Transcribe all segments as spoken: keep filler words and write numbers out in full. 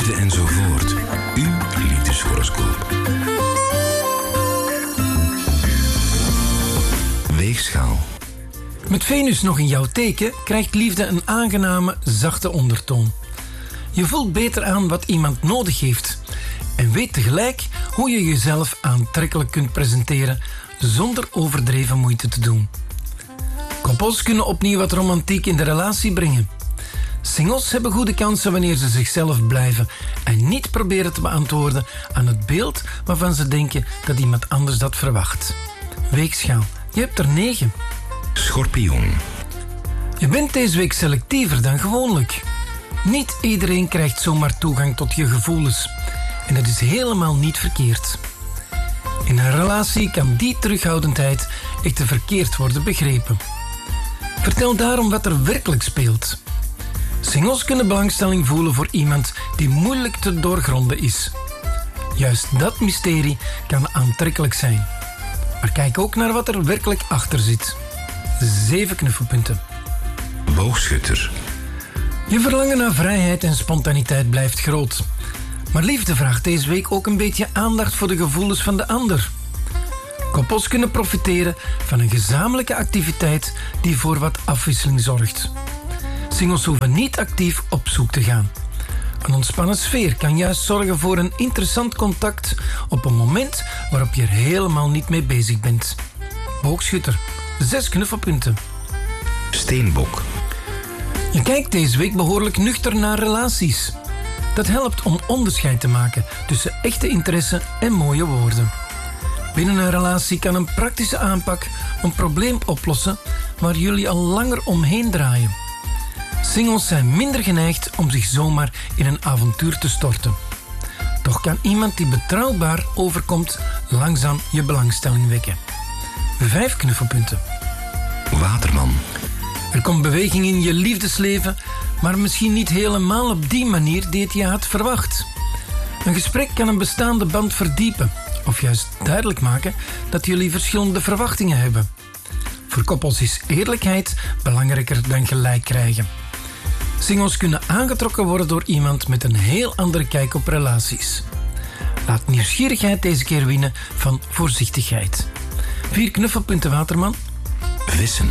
liefde enzovoort. Uw liefdeshoroscoop. Weegschaal. Met Venus nog in jouw teken krijgt liefde een aangename, zachte ondertoon. Je voelt beter aan wat iemand nodig heeft en weet tegelijk hoe je jezelf aantrekkelijk kunt presenteren zonder overdreven moeite te doen. Koppels kunnen opnieuw wat romantiek in de relatie brengen. Singles hebben goede kansen wanneer ze zichzelf blijven en niet proberen te beantwoorden aan het beeld waarvan ze denken dat iemand anders dat verwacht. Weegschaal, je hebt er negen. Schorpioen. Je bent deze week selectiever dan gewoonlijk. Niet iedereen krijgt zomaar toegang tot je gevoelens. En dat is helemaal niet verkeerd. In een relatie kan die terughoudendheid echt te verkeerd worden begrepen. Vertel daarom wat er werkelijk speelt. Singles kunnen belangstelling voelen voor iemand die moeilijk te doorgronden is. Juist dat mysterie kan aantrekkelijk zijn. Maar kijk ook naar wat er werkelijk achter zit. Zeven knuffelpunten. Boogschutter. Je verlangen naar vrijheid en spontaniteit blijft groot. Maar liefde vraagt deze week ook een beetje aandacht voor de gevoelens van de ander. Koppels kunnen profiteren van een gezamenlijke activiteit die voor wat afwisseling zorgt. Singles hoeven niet actief op zoek te gaan. Een ontspannen sfeer kan juist zorgen voor een interessant contact op een moment waarop je er helemaal niet mee bezig bent. Boogschutter, zes knuffelpunten. Steenbok. Je kijkt deze week behoorlijk nuchter naar relaties. Dat helpt om onderscheid te maken tussen echte interesse en mooie woorden. Binnen een relatie kan een praktische aanpak een probleem oplossen waar jullie al langer omheen draaien. Singles zijn minder geneigd om zich zomaar in een avontuur te storten. Toch kan iemand die betrouwbaar overkomt langzaam je belangstelling wekken. Vijf knuffelpunten. Waterman. Er komt beweging in je liefdesleven, maar misschien niet helemaal op die manier die het je had verwacht. Een gesprek kan een bestaande band verdiepen of juist duidelijk maken dat jullie verschillende verwachtingen hebben. Voor koppels is eerlijkheid belangrijker dan gelijk krijgen. Singles kunnen aangetrokken worden door iemand met een heel andere kijk op relaties. Laat nieuwsgierigheid deze keer winnen van voorzichtigheid. Vier knuffelpunten, Waterman. Vissen.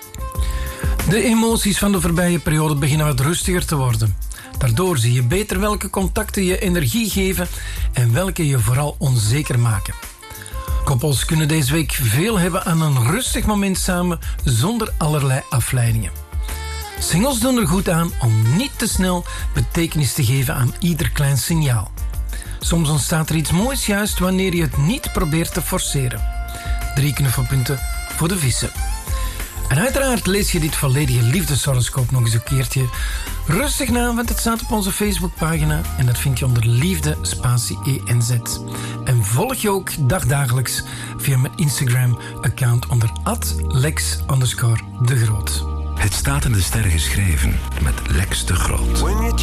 De emoties van de voorbije periode beginnen wat rustiger te worden. Daardoor zie je beter welke contacten je energie geven en welke je vooral onzeker maken. Koppels kunnen deze week veel hebben aan een rustig moment samen zonder allerlei afleidingen. Singles doen er goed aan om niet te snel betekenis te geven aan ieder klein signaal. Soms ontstaat er iets moois juist wanneer je het niet probeert te forceren. Drie knuffelpunten voor de vissen. En uiteraard lees je dit volledige liefdeshoroscoop nog eens een keertje rustig na, want het staat op onze Facebookpagina en dat vind je onder Liefde Spatie E N Z. En volg je ook dagdagelijks via mijn Instagram-account onder at lex underscore de groot. Het staat in de sterren geschreven met Lex de Groot.